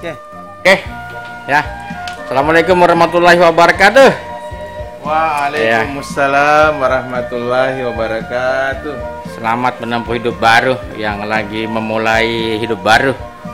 Oke. Oke, ya. Assalamualaikum warahmatullahi wabarakatuh. Waalaikumsalam warahmatullahi wabarakatuh. Selamat menempuh hidup baru yang lagi memulai hidup baru.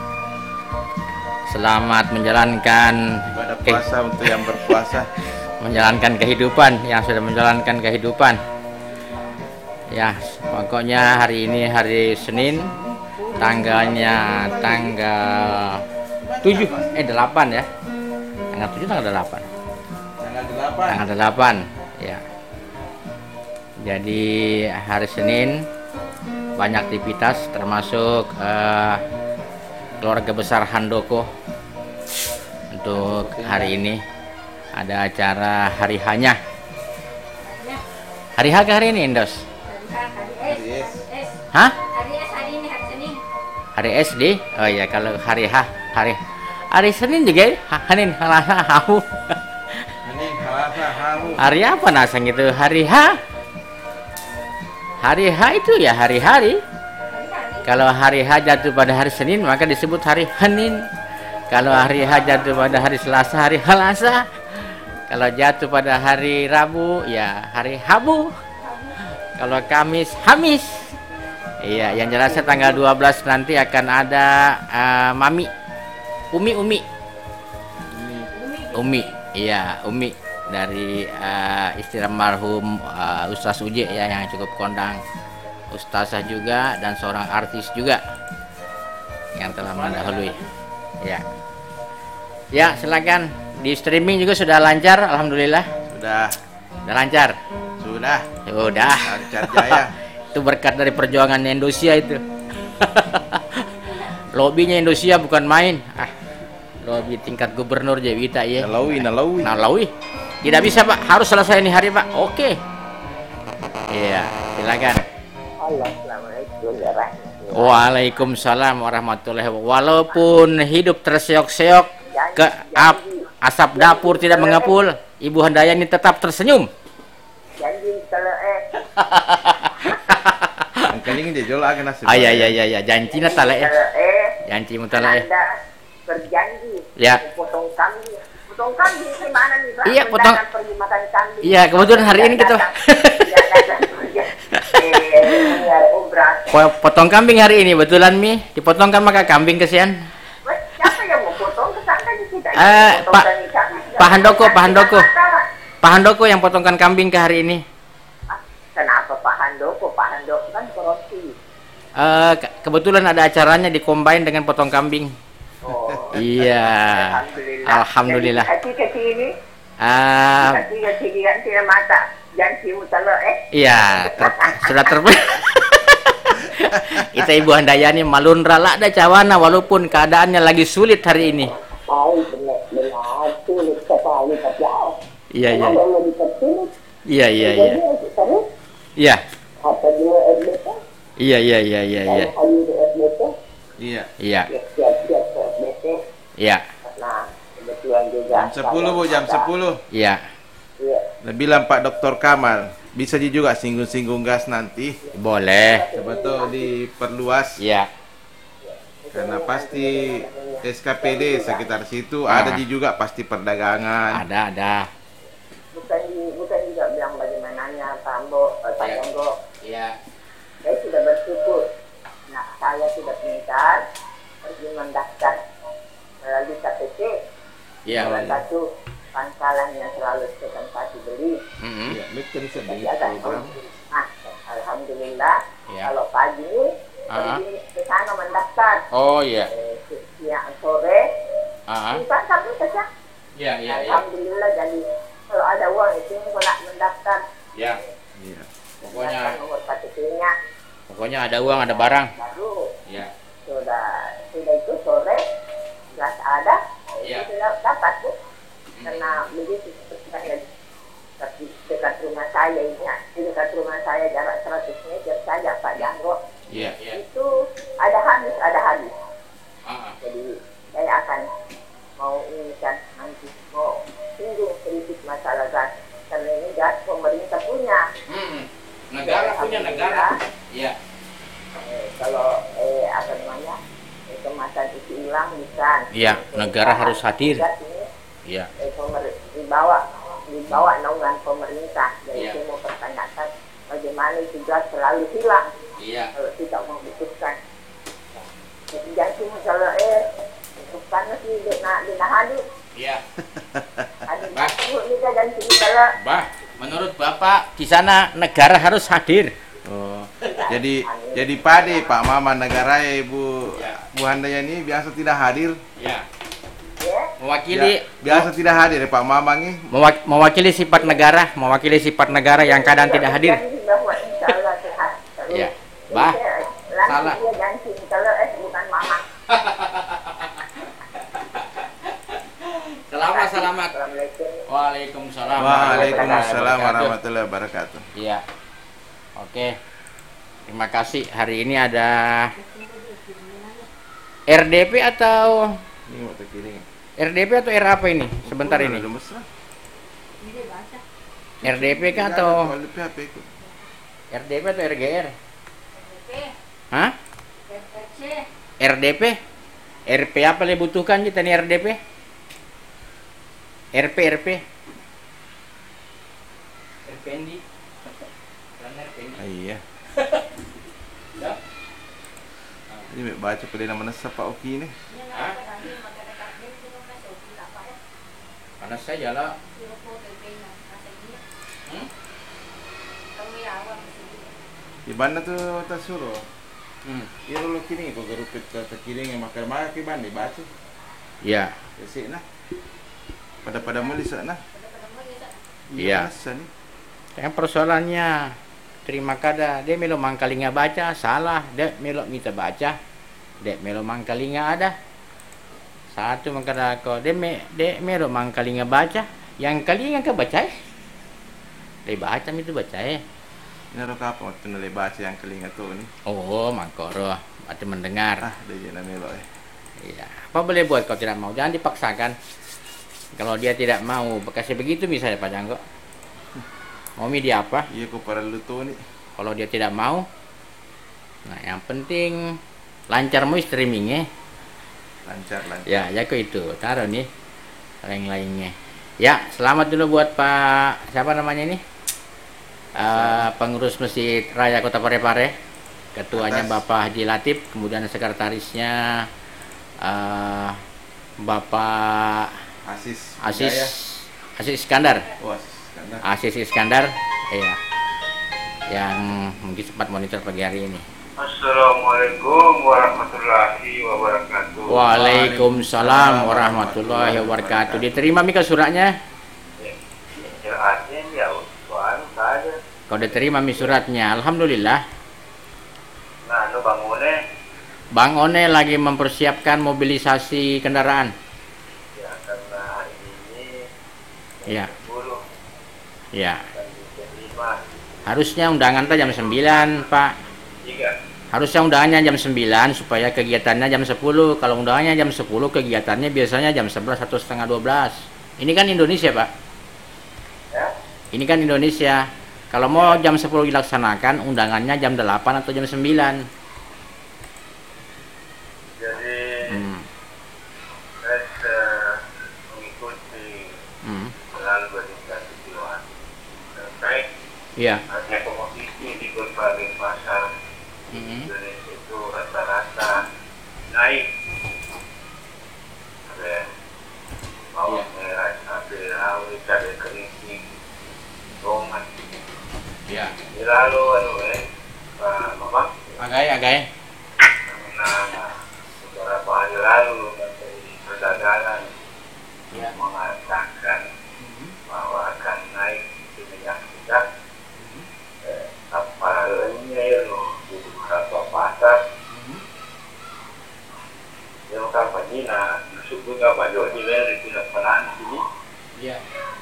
Selamat menjalankan Ibadah puasa untuk yang berpuasa. menjalankan kehidupan yang sudah menjalankan kehidupan. Ya, pokoknya hari ini hari Senin, tanggalnya tanggal 7 8 ya. Tanggal 7 tanggal 8. Tanggal 8 ya. Jadi hari Senin banyak aktivitas termasuk keluarga besar Handoko. Untuk hari ini ada acara hari H-nya. Hari H ke hari ini, Indos? Hari S. Hah? Hari S hari ini hari Senin. Hari SD? Oh iya, kalau hari H, hari Senin juga ya? Hanin, Selasa, Rabu. Senin, Selasa, Rabu. Hari apa nasang itu? Hari H? Hari H itu ya hari-hari. Kalau hari H jatuh pada hari Senin maka disebut hari Hanin. Kalau hari H jatuh pada hari Selasa, hari Halasa. Kalau jatuh pada hari Rabu ya hari Habu. Kalau Kamis, Hamis. Iya, yang jelasnya tanggal 12 nanti akan ada Mami Umi. Iya, Umi dari istri almarhum Ustaz Uje ya, yang cukup kondang, ustazah juga dan seorang artis juga yang telah mendahului. Ya, silakan. Di streaming juga sudah lancar, alhamdulillah. Sudah lancar. Sudah lancar jaya. Itu berkat dari perjuangannya Indonesia itu. Lobbynya Indonesia bukan main. Lobby tingkat gubernur Jewita ya. Nalawi. Tidak bisa, Pak. Harus selesai ini hari, Pak. Oke. Iya, silakan. Waalaikumsalam warahmatullahi wabarakatuh. Walaupun hidup terseok-seok ke asap dapur tidak mengepul, Ibu Handayani tetap tersenyum. Janji kalau Angkaling dia jual agen nasi. Ya. Janji na tala ya. Janji mo tala ya. Anda berjanji. Ya. Potong kambing. Potong kambing gimana nih, Pak? Iya, potong. Pergi makan kambing. Iya, kebetulan hari ini kita potong kambing hari ini, betulan Mi. Dipotongkan maka kambing kesian. Siapa yang mau potong? Kesana di kita. Pak Handoko yang potongkan kambing ke hari ini. Kenapa Pak Handoko? Pak Handoko kan korupsi. Kebetulan ada acaranya dikombin dengan potong kambing. Oh. Iya. Alhamdulillah. Kecil ini. Kecil tidak mata. Janji mutalo Iya, sudah Kita Ibu Handayani malun rala ada cawana walaupun keadaannya lagi sulit hari ini. Benar sulit sekali Pak. Iya. Iya. Iya. Apa dia RBT? Iya. Iya. Iya. Nah, kebetulan juga. Jam 10. Iya. Bilang Pak Dr. Kamal, bisa juga singgung-singgung gas nanti. Boleh. Sebetulnya diperluas. Iya. Karena pasti SKPD sekitar situ ada juga pasti perdagangan. Ada. Bukan juga bilang bagaimananya Pak Jonggo. Iya. Saya sudah bersyukur. Nah, saya sudah pintar pergi mendaftar melalui KTP. Iya. Salah satu pangkalan yang selalu saya tempati beli. Iya, betul sedih Nah, alhamdulillah. Ya. Kalau pagi pergi ke sana mendaftar. Oh iya. Siang sore. Bukan sampai saja. Iya. Alhamdulillah, jadi kalau ada uang itu kalau nak mendaftar. Iya. Pokoknya nomor KTP-nya. Pokoknya ada uang, ada barang. Baru. Iya. Sudah itu sore gas ada. Iya. Itu sudah dapat Bu. Karena begitu seperti dekat rumah saya ini, dekat rumah saya jarak 100 meter saja Pak Janggo. Iya. Itu ada habis. Jadi saya akan mau ini kan nanti mau singgung sedikit masalah gas, karena ini gas pemerintah punya. Negara punya negara. Iya. Kalau kemasan isi ulang bisa kan. Iya, negara harus hadir. Ini, Iya. dibawa naungan pemerintah. Jadi Iya. saya mau pertanyakan bagaimana juga selalu hilang Iya. kalau tidak membutuhkan. Jadi jangan misalnya bukan sih di nahadu. Iya. Ada Bah. ini dan sini kalau Bah, menurut Bapak di sana negara harus hadir. Oh, jadi pade Pak Mama negara ya Ibu Ya. Bu Handayani biasa tidak hadir. Ya. ya Mewakili Biasa tidak hadir ya Pak Mama nih. mewakili sifat negara yang kadang tidak hadir. Janji bahwa insya Allah sehat. Terus, Iya. jadi Bah, saya salah. langsung dia janji kalau bukan mama. Selamat. Assalamualaikum. Waalaikumsalam. Waalaikumsalam warahmatullahi wabarakatuh. Iya. Oke. Terima kasih. Hari ini ada RDP atau Ini mau terkiring. RDP atau R apa ini? Sebentar ini. Udah mesra. RDP kah Tidak atau ada soal HP ikut. RDP atau RGR? Hah? RDP? RP apa yang dibutuhkan kita nih RDP? RP. RPND. Ah, iya. Ya. Ini mek baca pada nama nasa Pak Oki ini. Hah? Panas saja lah. Di mana tuh tasuro? Hmm. Iya lo kini kok gerupit terkiring yang makan makan ke bandi baca. Ya. Kesik nah. Pada muli sana. Iya. Nih. Yang persoalannya terima kada dia melo mangkali nggak baca salah dia melo minta baca dia melo mangkali nggak ada satu mangkada ko dia melo mangkali nggak baca yang kali nggak kebaca dia baca itu baca Ini ada apa waktu nilai baca yang kelinga tuh nih. oh mangkoro atau mendengar Ah, dia jadi melo iya apa boleh buat kau tidak mau jangan dipaksakan kalau dia tidak mau kasih begitu misalnya Pak Janggo mau dia apa Iya kok para lu tuh nih. kalau dia tidak mau nah yang penting lancar mau streamingnya Lancar. ya kok itu taruh nih lain-lainnya ya selamat dulu buat Pak siapa namanya ini pengurus Masjid Raya Kota Parepare ketuanya Atas. Bapak Haji Latif kemudian sekretarisnya Bapak Asis. Asis Iskandar Oh, Asis Iskandar. Asis Iskandar iya yang mungkin sempat monitor pagi hari ini. Assalamualaikum warahmatullahi wabarakatuh. Waalaikumsalam warahmatullahi wabarakatuh. Diterima Mika suratnya? Ya asin ya Tuhan saja. Kau diterima mi suratnya. Alhamdulillah. Nah, lu bangunnya Bang One lagi mempersiapkan mobilisasi kendaraan. ya karena hari ini Iya. 10 Ya. dan diterima Harusnya undangan tadi jam 9, Pak. 3. Harusnya undangannya jam 9 supaya kegiatannya jam 10. Kalau undangannya jam 10, kegiatannya biasanya jam 11 atau setengah 12. Ini kan Indonesia, Pak. Ya. Ini kan Indonesia. Kalau mau jam 10 dilaksanakan, undangannya jam 8 atau jam 9. Jadi Hmm. saya mengikuti Hmm. melalui berita tujuan terkait Iya. adanya komoditi di berbagai pasar Hmm. Indonesia itu rata-rata naik. Ada bawang merah, cabai rawit, cabai keriting, tomat. Iya. Di lalu Pak Mama, Agai. karena beberapa hari lalu Menteri Perdagangan Iya. mengatakan bahwa akan naik di minyak kita. Apalagi di beberapa pasar yang apa Cina, suku apa Jodi dari tidak pernah di sini. Iya.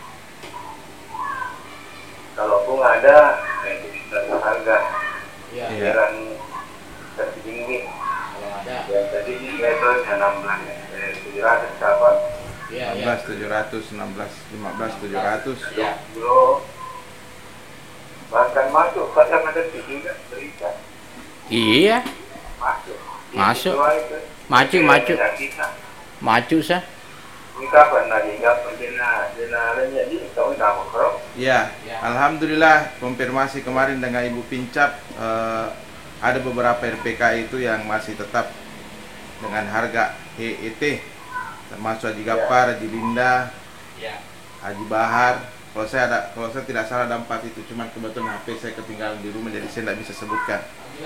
Kalaupun ada, itu bisa harga Iya. Iya. yang tertinggi. Kalau ada. Yang tadinya itu 16, 700 kapan? Iya. 16 700, 16 15 700. Iya. Bro, bahkan masuk kadang ada juga berita Iya. masuk. Masuk. Itu itu. Maju. Minyak kita. Maju sah. Ini kapan lagi kapan dina lenyap ini kau kamu kerap? Ya, alhamdulillah konfirmasi kemarin dengan Ibu Pincap, ada beberapa RPK itu yang masih tetap dengan harga HET, termasuk Haji Gapar, Haji Linda, Haji Bahar. Kalau saya tidak salah ada 4 itu, cuman kebetulan HP saya ketinggalan di rumah jadi saya tidak bisa sebutkan.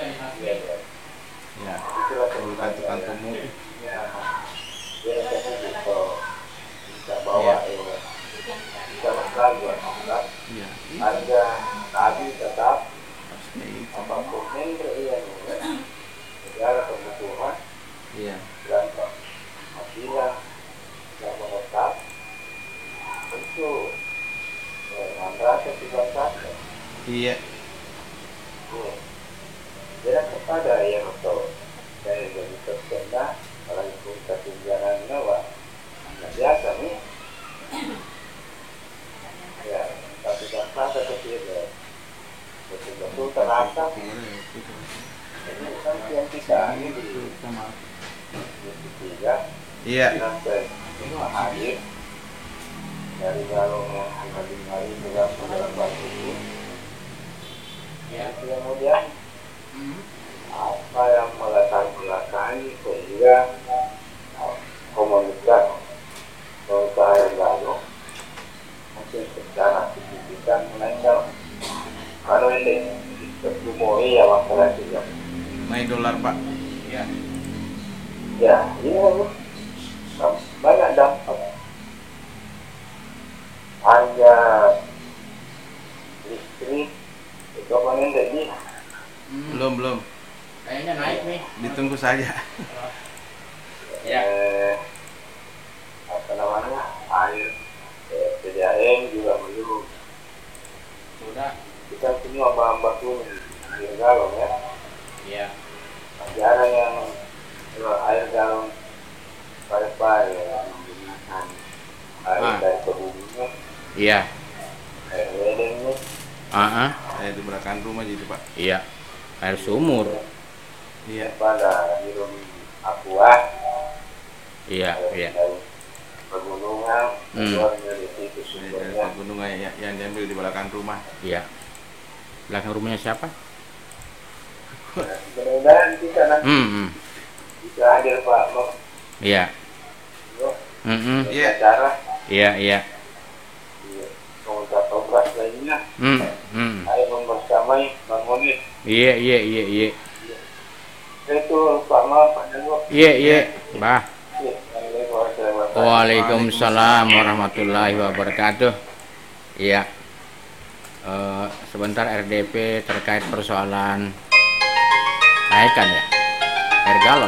Ya, bukan tukang temu. Ya, dia nanti kalau bisa bawa bisa lagi Iya, harga tadi tetap harusnya itu. apapun yang negara kebutuhan Iya. dan apabila tidak menetap tentu rasa tidak saja. Iya. Jadi kepada yang atau saya jadi terkena kalau itu ketinggalan nyawa nggak biasa nih. Ya, tapi tak saja kecil betul-betul terasa. Ini kan yang kita ini di ketiga Iya. sampai 5 hari dari galon yang hari dalam waktu itu. Kemudian apa yang melatar belakangi sehingga komunitas yang lalu mungkin secara signifikan menaikkan kalau ini tertumbuhi ya masalah juga. Naik dolar, Pak. Ya. Ya, ini banyak dampak. Harga listrik itu panen jadi Belum. Kayaknya naik nih. Ditunggu saja. Ya. Apa namanya air PDAM juga belum. Sudah. Kita semua bahan baku air galon ya. Iya. Masih ada yang air galon pare-pare yang menggunakan air dari pegunungan, Iya. air ledengnya. Saya di belakang rumah gitu, Pak. Iya. Air sumur. Iya. Pada hirum aqua Iya. dari pegunungan keluar dari situ Dari sumbernya. pegunungan yang diambil di belakang rumah. Iya. Belakang rumahnya siapa? Mudah-mudahan kita nanti bisa hadir Pak Mo. Iya. Iya. Cara Iya. komunitas obras lainnya ayo membersamai bangunin Iya. itu Pak Mo Pak Jago. Iya. Bah. Assalamualaikum. Waalaikumsalam warahmatullahi wabarakatuh. Iya. Sebentar RDP terkait persoalan naikan ya air galon.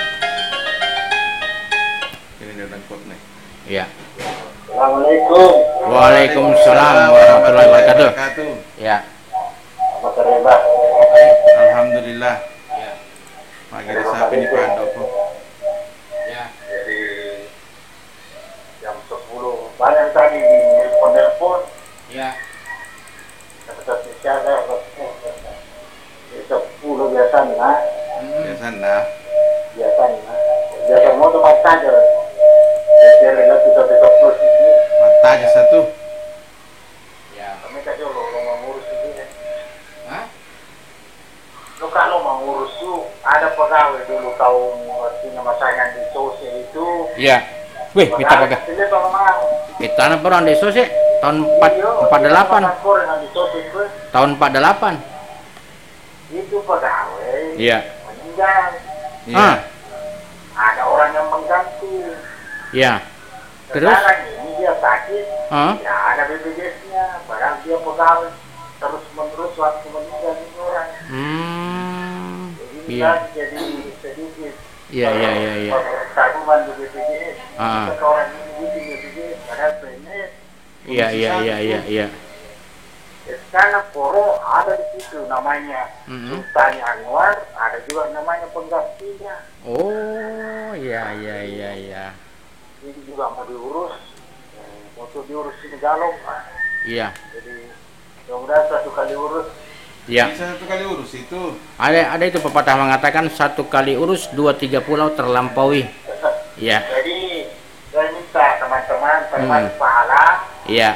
Ini datang pot nih. Iya. Assalamualaikum. Waalaikumsalam warahmatullahi wabarakatuh. Ya. Apa kabar? Alhamdulillah. Ya. Pagi sapi di Pandopo. Ya. Jadi jam 10 banyak tadi di telepon. Ya. Tetap bicara 10 biasanya. Biasanya. Biasa mau tempat saja. Jadi relatif tetap plus ini. Mata aja satu. Ya. Kami kasih lo mau ngurus ini. Hah? Lo kalau mau ngurus tuh ada pegawai dulu tahu artinya masakan di sosial itu. Iya. Wih, kita pakai. Ini kalau mau. Kita anak peron di sosial tahun 48. Tahun 48. Itu pegawai. Iya. Meninggal. Iya. Ada orang yang mengganti. Iya. Terus? Sekarang ini dia sakit. Hah? Ya ada BPJS-nya. Padahal dia pegawai. Terus menerus waktu meninggal ini orang. Jadi Iya. jadi sedikit. Iya. Tabungan di BPJS. Ah. Orang ini di BPJS. Padahal PNS. Iya. Sekarang Poro ada di situ namanya Sultan Anwar, ada juga namanya penggantinya. Oh, iya. Ini juga mau diurus, untuk diurus ini galong. Iya. Jadi mudah-mudahan satu kali urus. Iya. Bisa satu kali urus itu. Ada itu pepatah mengatakan 1 kali urus 2-3 pulau terlampaui. Iya. Jadi termasuk pahala. Iya.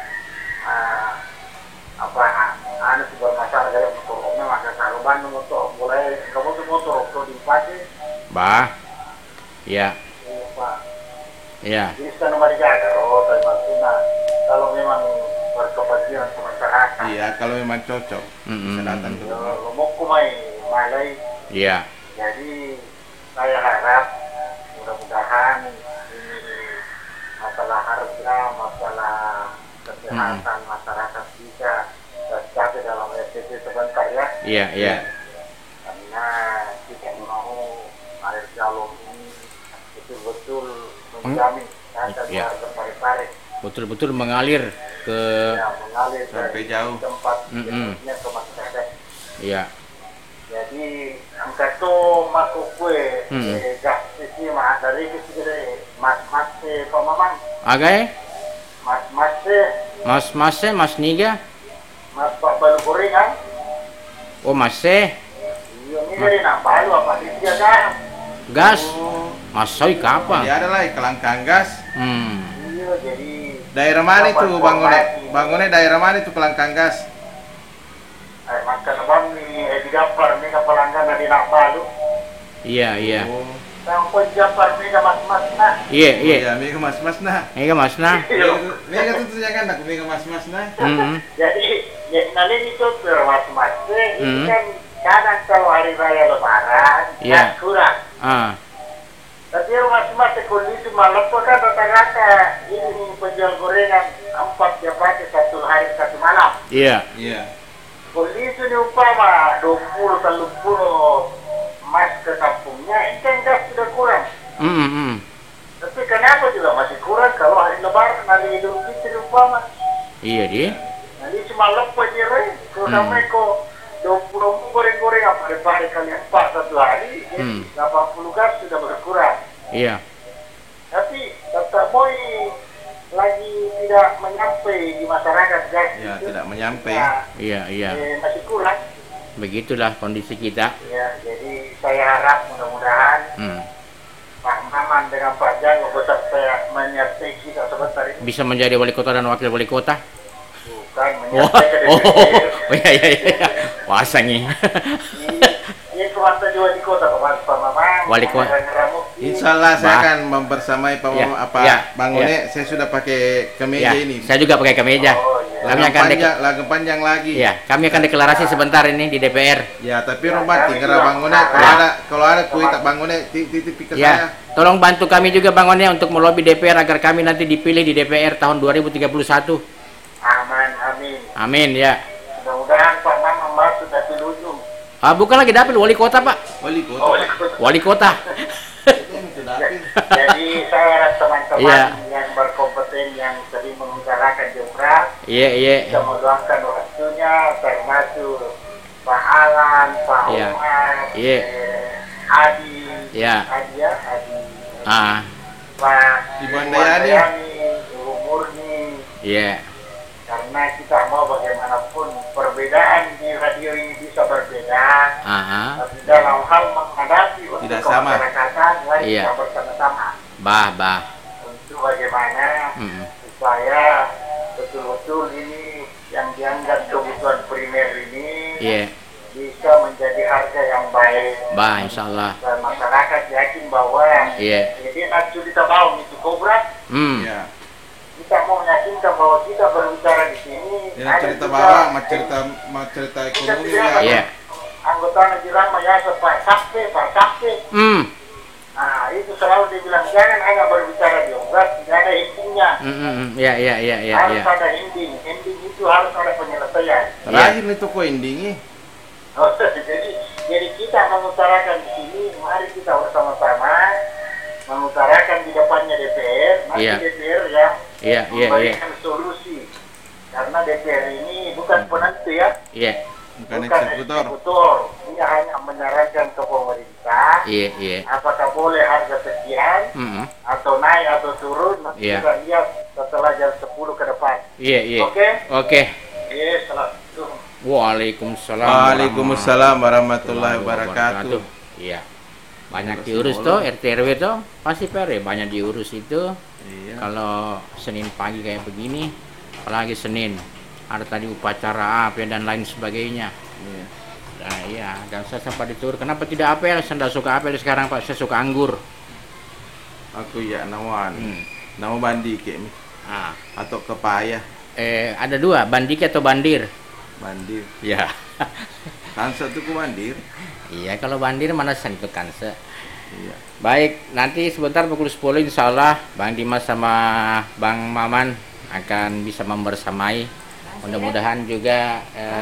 Anu sebuah masalah dari motornya maka kalau Bandung motor boleh kamu tuh motor waktu dipakai. Bah. Iya. Pak. Iya. Bisa nomor dijaga. Tapi maksudnya kalau memang berkepentingan ke masyarakat. Iya, kalau memang cocok. Bisa datang ke rumah. Mau kumai malai. Iya. Jadi saya harap mudah-mudahan ini masalah harga, masalah kesehatan masyarakat bisa tercapai dalam SPP sebentar ya. Iya, iya. Karena kita mau air galon ini betul-betul menjamin Iya. harga pare-pare. Betul-betul mengalir ke Ya, mengalir Sampai dari jauh. tempat jenisnya ke masyarakat. Iya. Jadi angka tu masuk kue gas sisi mah dari sisi mas pemaman Agai? mas Mas Niga? mas pak balu gorengan Oh, Masih. iya ni dari nak balu apa dia dah Gas. Masoi kapan? Ya ada lah kelangkaan gas. iya jadi Daerah mana itu bangunnya daerah mana itu kelangkaan gas? makan abang ni di Gapar ni kapalanggan di nak balu Iya, iya. sampai Gapar ni mas nak Iya, iya. Ya, mega mas nah. Ini kan Mas Nah. Mega tuh jangan nak mega mas nah. jadi nanti itu mas ini kan kadang kalau hari raya lebaran Iya. kurang. Tapi rumah kondisi malam tuh kan rata-rata ini penjual gorengan 4 jam pakai 1 hari 1 malam. Iya. Iya. Kondisi ini umpama 20-30 mas ke kampungnya, ini kan gas sudah kurang. Tapi kenapa juga masih kurang kalau hari lebaran, hari Idul Fitri umpama? Iya, dia. Nanti cuma lepas je, kalau sampai kok 20 goreng-goreng apa hari kalian 4 1 hari, jadi 80 gas sudah berkurang. Iya. Tapi tetap boy lagi tidak menyampai di masyarakat gas. Ya, tidak menyampai. Iya, iya. Masih kurang. Begitulah kondisi kita. Ya, jadi saya harap mudah-mudahan Pak Maman dengan Pak Jango betul saya menyertai kita sebentar ini. Bisa menjadi wali kota dan wakil wali kota. Bukan menyertai ke DPR. Iya. Wasa nih. Ini kemana juga di kota Pak Maman. Wali kota. Insya Allah saya akan membersamai bangunnya. Saya sudah pakai kemeja ini. Saya juga pakai kemeja. Kami akan lagu panjang lagi. Ya, kami akan deklarasi sebentar ini di DPR. Ya, tapi rumah tinggal bangunnya. Kalau ada kue tak bangunnya, titip ke saya. Tolong bantu kami juga bangunnya untuk melobi DPR agar kami nanti dipilih di DPR tahun 2031. Amin. Amin ya. Mudah-mudahan Pak Maman masuk dari ujung. Bukan lagi dapil wali kota, Pak. Wali kota. Jadi saya harap teman-teman yang berkompeten yang sering mengutarakan Jepra bisa meluangkan waktunya termasuk Pak Alan, Pak Umar, Adi, Pak Ibu Andayani, Ibu Murni. Karena kita mau bagaimanapun perbedaan di radio ini bisa berbeda, tapi dalam hal menghadapi untuk kemasyarakatan mari kita bersama-sama. Untuk bagaimana supaya betul-betul ini yang dianggap kebutuhan primer ini bisa menjadi harga yang baik. Insya Allah. Dan masyarakat yakin bahwa jadi nanti kita mau itu kobra. Kita mau meyakinkan bahwa kita berbicara di sini. Cerita bawah, cerita ekonomi ya. Anggota Najirama ya Pak Sakti. Nah itu selalu dibilang jangan hanya berbicara di obat, tidak ada intinya. Harus ada ending itu harus ada penyelesaian. Terakhir itu kok endingnya. Jadi kita mengutarakan di sini, mari kita bersama-sama mengutarakan di depannya DPR, nanti DPR yang memberikan solusi. Karena DPR ini bukan penentu ya. Bukan eksekutor. Dia hanya menyarankan ke pemerintah. Apakah boleh harga sekian atau naik atau turun? Nanti kita lihat setelah jam 10 ke depan. Oke. Assalamualaikum. Waalaikumsalam warahmatullahi wabarakatuh. Iya. Banyak diurus tuh RT RW tuh pasti PR banyak diurus itu. Iya. Kalau Senin pagi kayak begini, apalagi Senin ada tadi upacara apa dan lain sebagainya. Iya. Nah iya, dan saya sempat ditur. Kenapa tidak apel? Saya tidak suka apel sekarang Pak. Saya suka anggur. Aku ya nawan. Nama bandi kayak ni. Atau kepaya. Ada dua, bandike atau bandir? Bandir. Ya. Kansa tu ku bandir. Iya, kalau bandir mana sentuh kansa. Iya. Baik, nanti sebentar pukul 10 insya Allah Bang Dimas sama Bang Maman akan bisa membersamai. Mudah-mudahan juga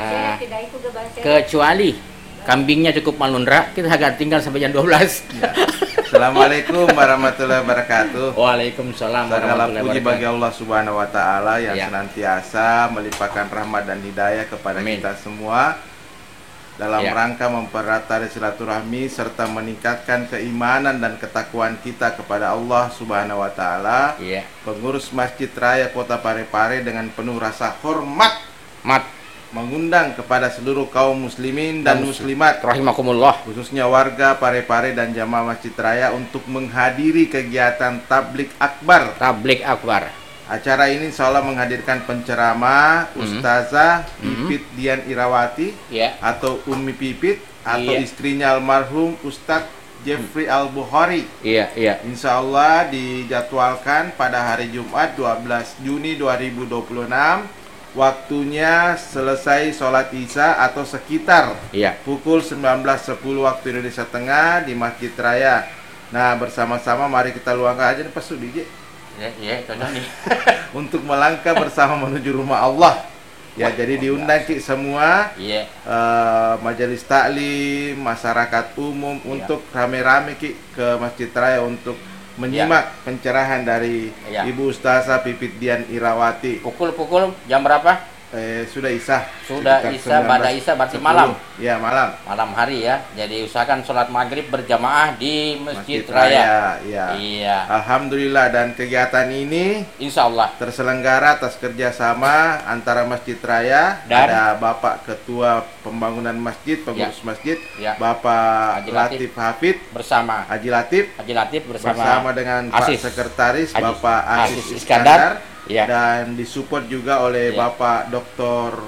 kecuali kambingnya cukup malundra, kita agak tinggal sampai jam 12. Ya. Assalamualaikum warahmatullahi wabarakatuh. Waalaikumsalam warahmatullahi Segala puji wabarakatuh. bagi Allah Subhanahu wa taala yang Ya. senantiasa melimpahkan rahmat dan hidayah kepada Amin. kita semua dalam Ya. rangka mempererat tali silaturahmi serta meningkatkan keimanan dan ketakwaan kita kepada Allah Subhanahu wa taala. Iya. Pengurus Masjid Raya Kota Parepare dengan penuh rasa hormat Mat mengundang kepada seluruh kaum muslimin dan muslimat, rahimakumullah. khususnya warga Parepare dan jamaah Masjid Raya untuk menghadiri kegiatan Tablik Akbar. Tablik akbar. Acara ini insya Allah menghadirkan penceramah Ustazah Pipit Dian Irawati Ya. atau Umi Pipit atau Iya. istrinya almarhum Ustadz Jeffrey Al-Bukhari. Iya, iya. Insya Allah dijadwalkan pada hari Jumat 12 Juni 2026. Waktunya selesai sholat isya atau sekitar Iya. pukul 19.10 waktu Indonesia Tengah di Masjid Raya. Nah, bersama-sama mari kita luangkan aja nih Pak Sudi Iya, cocok nih. untuk melangkah bersama menuju rumah Allah. Ya, jadi diundang Ki semua Iya. majelis taklim, masyarakat umum untuk rame-rame Ki ke Masjid Raya untuk menyimak pencerahan dari Ya. Ibu Ustazah Pipit Dian Irawati. Pukul-pukul jam berapa? Sudah isya. Sudah sekitar isya, pada 19.10. isya berarti malam. Ya, malam. Malam hari ya. Jadi usahakan sholat maghrib berjamaah di Masjid Raya. Ya. Iya. Alhamdulillah, dan kegiatan ini Insya Allah. terselenggara atas kerjasama antara Masjid Raya, Dan ada Bapak Ketua Pembangunan Masjid, pengurus masjid, Ya. Bapak Haji Latif Hafid, bersama Haji Latif, Haji Latif bersama dengan Asis. Pak Sekretaris Haji- Bapak Asis Asis Iskandar, Ya. dan disupport juga oleh Ya. Bapak Dr.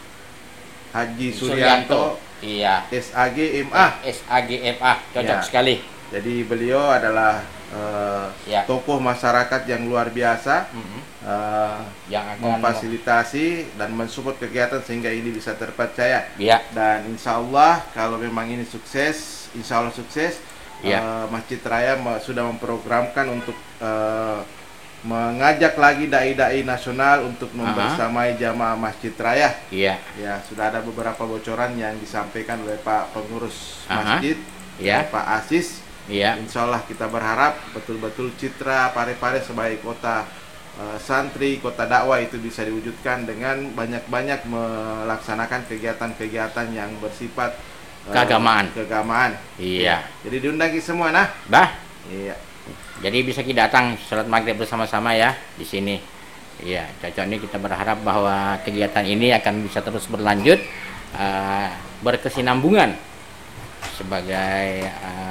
Haji Suryanto, Iya. SAGMA. SAGMA. Cocok Ya. sekali. Jadi beliau adalah Ya. tokoh masyarakat yang luar biasa, Yang akan memfasilitasi dan mensupport kegiatan sehingga ini bisa terpercaya. Ya. Dan insya Allah kalau memang ini sukses, insya Allah sukses. Ya. Masjid Raya sudah memprogramkan untuk mengajak lagi dai-dai nasional untuk membersamai jamaah Masjid Raya. Iya. Ya, sudah ada beberapa bocoran yang disampaikan oleh Pak Pengurus Masjid, Ya. Pak Asis. Iya. Insya Allah kita berharap betul-betul citra Parepare sebagai kota santri, kota dakwah itu bisa diwujudkan dengan banyak-banyak melaksanakan kegiatan-kegiatan yang bersifat keagamaan. Iya. Jadi diundang semua nah. Bah. Iya. Jadi bisa kita datang sholat maghrib bersama-sama ya di sini. Iya, cocok nih, kita berharap bahwa kegiatan ini akan bisa terus berlanjut, berkesinambungan sebagai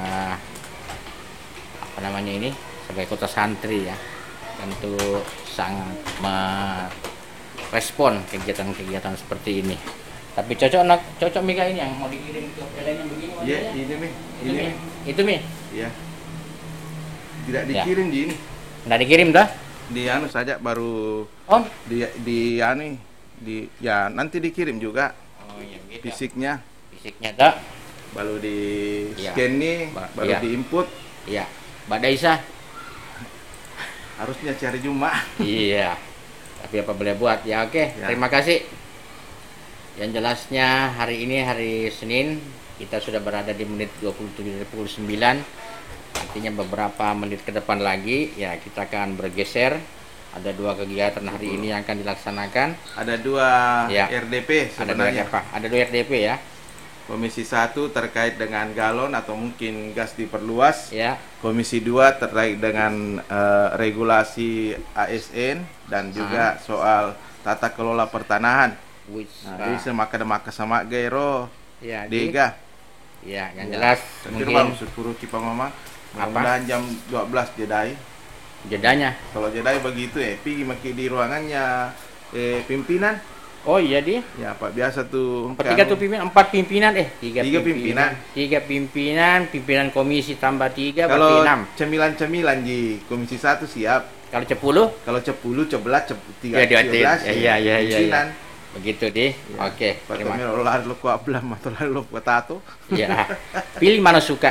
apa namanya ini, sebagai kota santri ya. Tentu sangat merespon kegiatan-kegiatan seperti ini. Tapi cocok Mika ini yang mau dikirim ke PLN yang begini. Iya, ini Mi. Itu Mi. Iya. Tidak dikirim di ini. Nggak dikirim dah? Di anu saja baru ya nanti dikirim juga. Oh iya gitu. Fisiknya Tak? baru di Iya. scan nih, baru Iya. diinput. Iya. Mbak Daisah. Harusnya cari Jumat. Iya. Tapi apa boleh buat? Ya oke. Ya. Terima kasih. Yang jelasnya hari ini hari Senin, kita sudah berada di menit 27 dari pukul 9. Artinya beberapa menit ke depan lagi ya kita akan bergeser. Ada dua kegiatan hari ini yang akan dilaksanakan. Ada dua Ya. RDP sebenarnya. Ada dua RDP ya. Komisi 1 terkait dengan galon atau mungkin gas diperluas. Ya. Komisi 2 terkait dengan regulasi ASN dan juga soal tata kelola pertanahan. Nah, jadi semaka sama gairo ya, dega. Ya, yang jelas mungkin suruh Kipa Mama mudah-mudahan jam 12 jedanya. Kalau jedai begitu pergi maki di ruangannya pimpinan. Oh iya dia. Ya Pak, biasa tuh. Tiga pimpinan, 4 pimpinan tiga pimpinan. 3 pimpinan komisi tambah 3 kalau berarti 6. Cemilan di komisi 1 siap. Kalau 10? Kalau 10, 11, 13, Iya. Begitu deh. Ya. Oke. Terima kasih. Lalu ku ablam atau lalu ku tato. Iya. Pilih mana suka.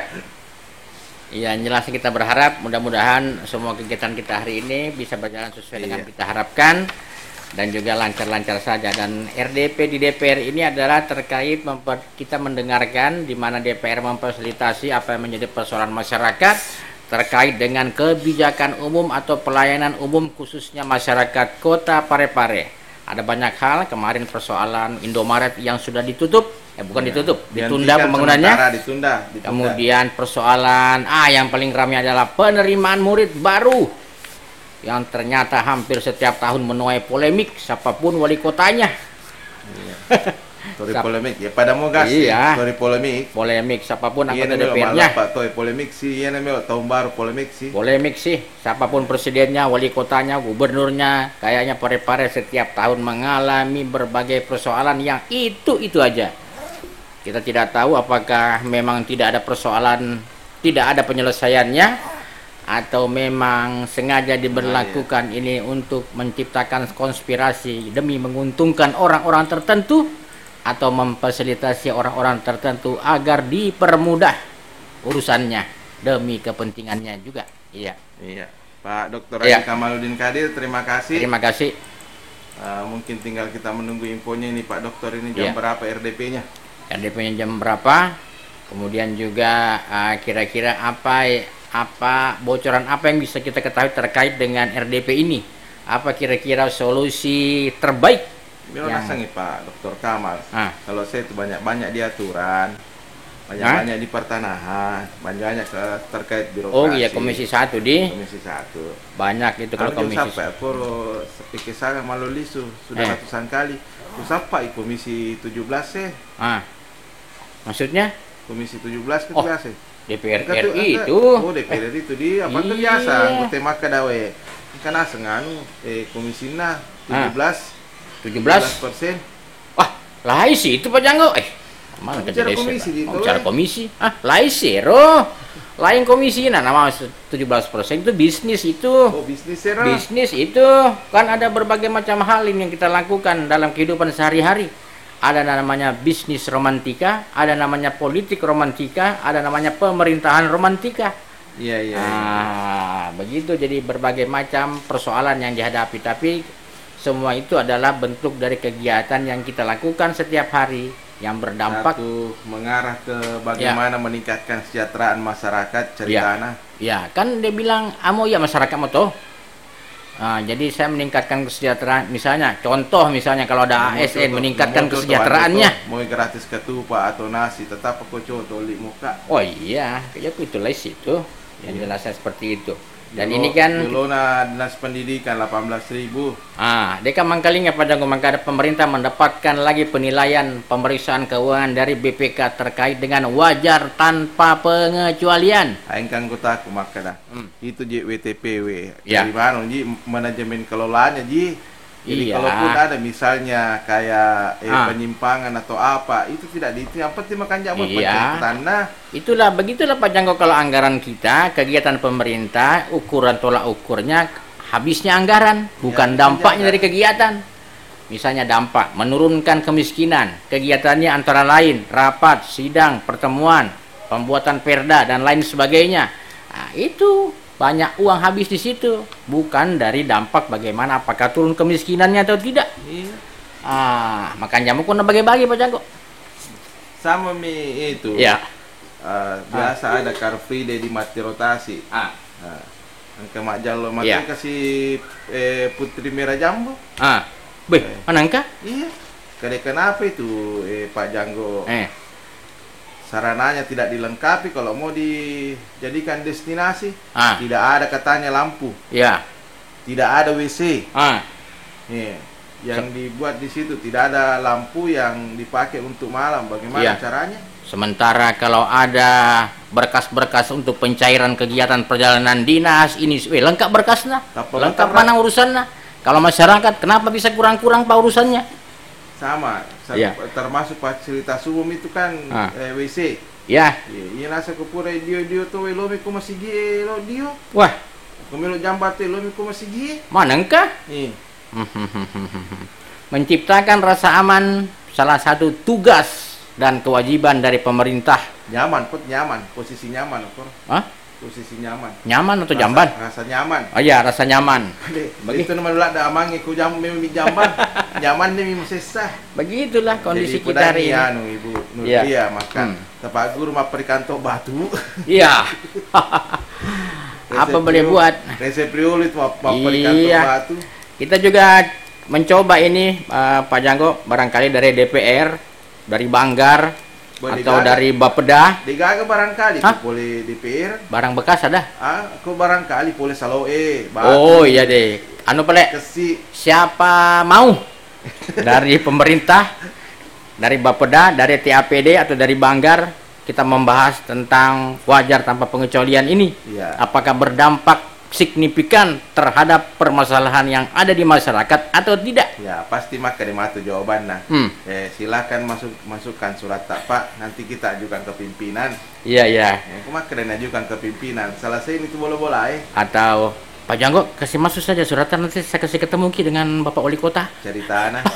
Ya, jelas kita berharap mudah-mudahan semua kegiatan kita hari ini bisa berjalan sesuai dengan kita harapkan dan juga lancar-lancar saja. Dan RDP di DPR ini adalah terkait kita mendengarkan di mana DPR memfasilitasi apa yang menjadi persoalan masyarakat terkait dengan kebijakan umum atau pelayanan umum khususnya masyarakat Kota Parepare. Ada banyak hal, kemarin persoalan Indomaret yang sudah ditutup, ditunda pembangunannya. Ditunda. Kemudian persoalan yang paling ramai adalah penerimaan murid baru yang ternyata hampir setiap tahun menuai polemik, siapapun wali kotanya. Story polemik ya pada mau gas story polemik siapapun anggota DPR-nya. Polemik sih tahun baru polemik sih siapapun presidennya, wali kotanya, gubernurnya, kayaknya Parepare setiap tahun mengalami berbagai persoalan yang itu aja. Kita tidak tahu apakah memang tidak ada persoalan, tidak ada penyelesaiannya, atau memang sengaja diberlakukan ini untuk menciptakan konspirasi demi menguntungkan orang-orang tertentu atau memfasilitasi orang-orang tertentu agar dipermudah urusannya demi kepentingannya juga. Iya. Pak Dr. Haji Kamaluddin Kadir, terima kasih. Mungkin tinggal kita menunggu infonya ini Pak Dokter, ini jam berapa RDP-nya? RDP-nya jam berapa? Kemudian juga kira-kira apa bocoran apa yang bisa kita ketahui terkait dengan RDP ini? Apa kira-kira solusi terbaik? Rasa nih Pak Dr. Kamal, kalau saya itu banyak di aturan, banyak di pertanahan, banyak terkait birokrasi. Oh iya, komisi 1 di? Komisi 1. Banyak itu kalau komisi 1. Sampai sepikir saya malu lisu sudah ratusan kali. Sampai komisi 17 Maksudnya? Komisi 17 itu biasa. DPR RI itu. DPR itu di apa tuh biasa? Anggota maka dawe. Kan asenganu komisi 17%. Wah, lain sih itu Pak Janggo. Mana bicara komisi bicara komisi. Lain sih, lain komisi. Nama 17% itu bisnis itu. Oh, bisnis itu kan ada berbagai macam hal yang kita lakukan dalam kehidupan sehari-hari. Ada namanya bisnis romantika, ada namanya politik romantika, ada namanya pemerintahan romantika. Iya. Begitu, jadi berbagai macam persoalan yang dihadapi, tapi semua itu adalah bentuk dari kegiatan yang kita lakukan setiap hari yang berdampak mengarah ke bagaimana meningkatkan kesejahteraan masyarakat ceritana. Ya, kan dia bilang masyarakat mau toh. Jadi saya meningkatkan kesejahteraan, misalnya kalau ada ASN meningkatkan kesejahteraannya. Mau gratis ketupat atau nasi, tetap aku toli muka. Oh iya, kayak itu lah itu. Yang jelasnya seperti itu. Dan ini kan dulu dinas pendidikan 18.000. Deka mangkalinya pada ada pemerintah mendapatkan lagi penilaian pemeriksaan keuangan dari BPK terkait dengan wajar tanpa pengecualian. Aingkang kota aku maka dah. Itu WTPW. Dari mana manajemen kelolaannya Jadi kalaupun ada misalnya kayak penyimpangan atau apa, itu tidak itu. Yang penting makan jamu tanah. Begitulah Pak Janggo, kalau anggaran kita, kegiatan pemerintah, ukuran tolak ukurnya habisnya anggaran, bukan dampaknya dari kegiatan. Misalnya dampak menurunkan kemiskinan, kegiatannya antara lain rapat, sidang, pertemuan, pembuatan perda dan lain sebagainya. Itu banyak uang habis di situ, bukan dari dampak bagaimana apakah turun kemiskinannya atau tidak. Makan jamu kena bagi-bagi Pak Janggo. Sama itu. Biasa ada Car Free Day di mati rotasi. Angka mak jalo mati kasih putri merah jambu. Mana angka? Iya. Kenapa itu Pak Janggo? Sarananya tidak dilengkapi kalau mau dijadikan destinasi. Tidak ada katanya lampu. Tidak ada WC. Yang dibuat di situ tidak ada lampu yang dipakai untuk malam. Bagaimana caranya? Sementara kalau ada berkas-berkas untuk pencairan kegiatan perjalanan dinas ini lengkap berkasnya, lengkap mana urusannya. Kalau masyarakat kenapa bisa kurang-kurang pak urusannya? Sama ya. Termasuk fasilitas umum itu kan WC. Ya. Iya nasa kupure dio tuh lomi ko masih lo dio. Wah. Kumilo jambat lomi ko masih mana engkah? Iya. Menciptakan rasa aman salah satu tugas dan kewajiban dari pemerintah. Nyaman, posisi nyaman, Hah? Posisi nyaman. Nyaman atau jamban? Rasa nyaman. Oh iya, rasa nyaman. Begitu nama lah ada amang iku jamban. Nyaman nih sesah. Begitulah kondisi jadi, kita hari ini. Anu Ibu Nurdia makan. Tepak guru mah perikanto batu. Iya. Apa boleh buat? Resep priolit mah perikanto batu. Kita juga mencoba ini Pak Janggo barangkali dari DPR, dari Banggar atau dari Bapeda. Digaga barangkali boleh DPR. Barang bekas ada? Aku barangkali boleh saloe. Oh iya deh. Anu pelek. Siapa mau dari pemerintah, dari Bapeda, dari TAPD atau dari Banggar kita membahas tentang wajar tanpa pengecualian ini. Ya. Apakah berdampak signifikan terhadap permasalahan yang ada di masyarakat atau tidak? Ya pasti maka dimatu jawaban nah. Silakan masukkan surat tak Pak, nanti kita ajukan ke pimpinan. Iya. Aku maka dan ajukan ke pimpinan. Selesai ini tuh bola-bola Atau Pak Janggo kasih masuk saja suratnya, nanti saya kasih ketemu dengan Bapak Wali Kota. Cerita nah.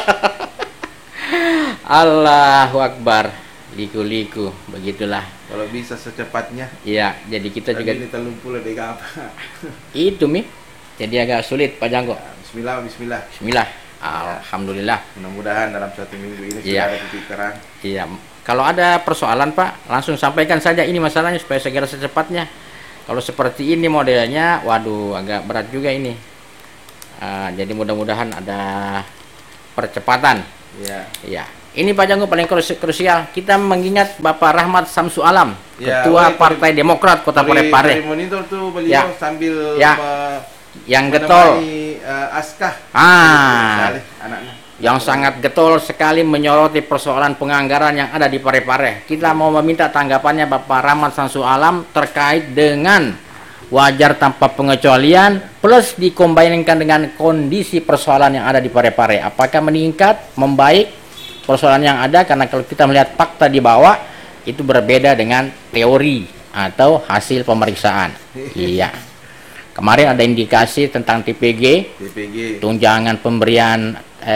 Allahu Akbar. Liku-liku, begitulah. Kalau bisa secepatnya. Iya, jadi kita juga ini telung dega apa. Itu jadi agak sulit Pak Janggo. Ya, bismillah. Alhamdulillah. Mudah-mudahan dalam 1 minggu ini sudah ada titik terang. Iya. Kalau ada persoalan Pak, langsung sampaikan saja ini masalahnya supaya segera secepatnya. Kalau seperti ini modelnya, waduh agak berat juga ini. Jadi mudah-mudahan ada percepatan. Iya. Ini Pak Janggo paling krusial. Kita mengingat Bapak Rahmat Samsu Alam, Ketua Partai Demokrat Kota Parepare. Monitor tuh beliau sambil yang getol. Askah. Anaknya. Yang sangat getol sekali menyoroti persoalan penganggaran yang ada di Parepare. Kita mau meminta tanggapannya Bapak Rahmat Samsu Alam terkait dengan wajar tanpa pengecualian plus dikombinkan dengan kondisi persoalan yang ada di Parepare. Apakah meningkat, membaik persoalan yang ada? Karena kalau kita melihat fakta di bawah itu berbeda dengan teori atau hasil pemeriksaan. Iya. Kemarin ada indikasi tentang TPG. Tunjangan pemberian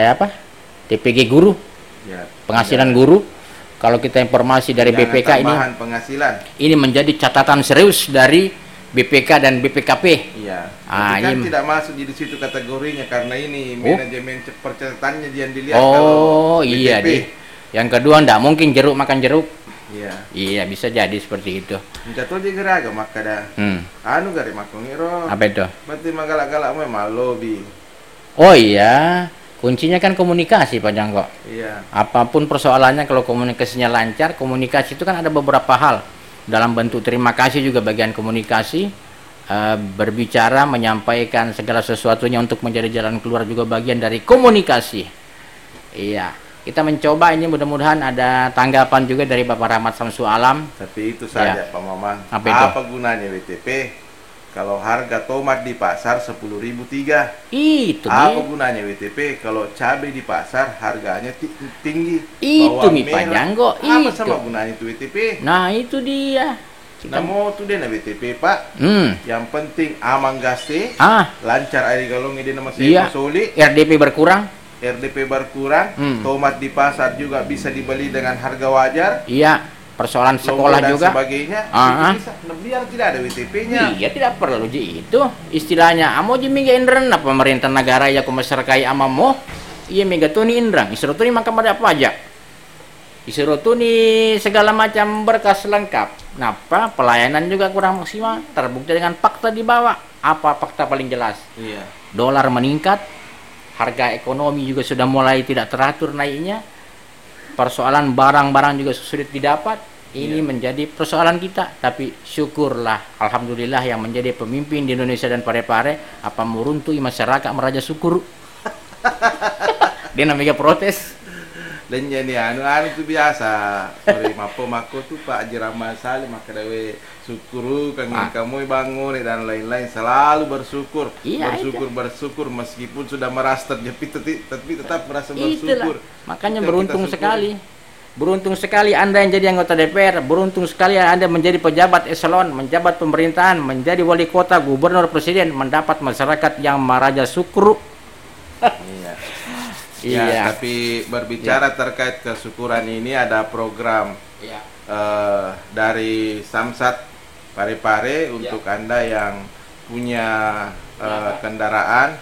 TPG guru. Penghasilan guru. Kalau kita informasi dari BPK ini ini menjadi catatan serius dari BPK dan BPKP. Iya. Kan tidak masuk di situ kategorinya karena ini manajemen percatatannya yang dilihat kalau iya deh. Yang kedua ndak mungkin jeruk makan jeruk. Iya. Iya, bisa jadi seperti itu. Mencatul di geraga maka dah. Anu gari makongiro. Apa itu? Berarti magalak-galak memang lobby. Oh iya. Kuncinya kan komunikasi Pak Janggo. Iya. Apapun persoalannya kalau komunikasinya lancar, komunikasi itu kan ada beberapa hal. Dalam bentuk terima kasih juga bagian komunikasi, berbicara, menyampaikan segala sesuatunya untuk menjadi jalan keluar juga bagian dari komunikasi. Iya, kita mencoba ini mudah-mudahan ada tanggapan juga dari Bapak Rahmat Samsu Alam. Tapi itu saja Pak Mamang. Apa gunanya WTP kalau harga tomat di pasar 10.003? Itu apa gunanya WTP kalau cabai di pasar harganya tinggi? Itu Pak Janggo. Apa sama gunanya itu WTP? Nah itu dia. Kita mau tuh deh WTP Pak. Yang penting aman gaste, lancar air galong ini nama saya soli. RDP berkurang. Tomat di pasar juga bisa dibeli dengan harga wajar. Iya. Persoalan sekolah dan juga sebagainya. Biar tidak ada WTP-nya. Iya, tidak perlu itu istilahnya amo jimi indran apa pemerintah negara ya ku masyarakat amamo iya mega tuni indrang isro tuni maka pada pajak isro tuni segala macam berkas lengkap. Napa pelayanan juga kurang maksimal, terbukti dengan fakta di bawah. Apa fakta paling jelas? Iya. Dolar meningkat, harga ekonomi juga sudah mulai tidak teratur naiknya. Persoalan barang-barang juga sulit didapat. Ini menjadi persoalan kita, tapi syukurlah, alhamdulillah yang menjadi pemimpin di Indonesia dan Parepare apa meruntui masyarakat meraja syukur. Dia namanya protes. Dan jadi anu itu biasa. Sorry mako tuh Pak Jirama Saleh maka dewe syukuru kamu bangun dan lain-lain selalu bersyukur. Iya, bersyukur meskipun sudah merasa terjepit tapi tetap merasa bersyukur. Makanya beruntung sekali. Beruntung sekali Anda yang jadi anggota DPR, beruntung sekali Anda menjadi pejabat eselon, menjabat pemerintahan, menjadi wali kota, gubernur, presiden, mendapat masyarakat yang maraja syukur. Iya. Ya, tapi berbicara terkait kesyukuran ini ada program dari Samsat Parepare untuk Anda yang punya kendaraan.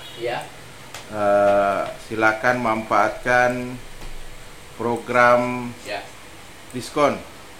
Silakan manfaatkan program diskon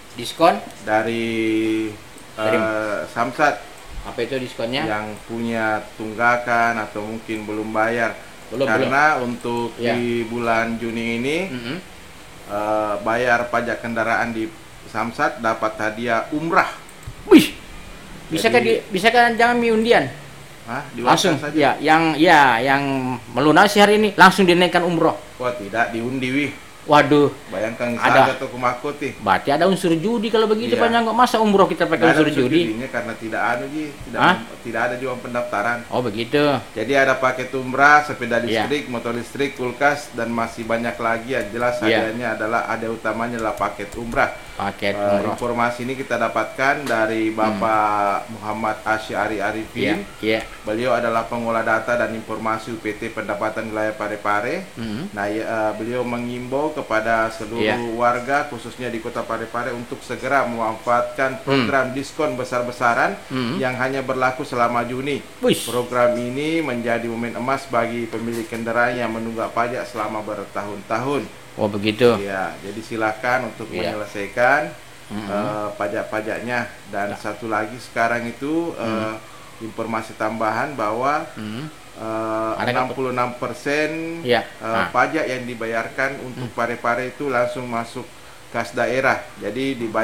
dari Samsat. Apa itu diskonnya? Yang punya tunggakan atau mungkin belum bayar. Karena untuk di bulan Juni ini bayar pajak kendaraan di Samsat dapat hadiah umrah. Wih, bisa kan jangan undian? Langsung saja. Yang melunasi hari ini langsung dinaikkan umroh. Wah tidak diundi wih. Waduh, bayangkan ada atau kumakoti. Berarti ada unsur judi kalau begitu banyak kok masa umroh kita pakai unsur judi? Karena tidak ada juga pendaftaran. Oh begitu. Jadi ada paket umrah, sepeda listrik, motor listrik, kulkas dan masih banyak lagi. Yang jelas hadiahnya adalah utamanya adalah paket umrah. Informasi ini kita dapatkan dari Bapak Muhammad Asyari Arifin. Beliau adalah pengolah data dan informasi UPT Pendapatan Wilayah Parepare. Nah, beliau mengimbau kepada seluruh warga khususnya di Kota Parepare untuk segera memanfaatkan program diskon besar-besaran yang hanya berlaku selama Juni. Program ini menjadi momen emas bagi pemilik kendaraan yang menunggak pajak selama bertahun-tahun. Oh begitu. Ya, jadi silakan untuk menyelesaikan pajak-pajaknya. Dan satu lagi sekarang itu informasi tambahan bahwa 66% pajak yang dibayarkan untuk Parepare itu langsung masuk kas daerah. Jadi dibayar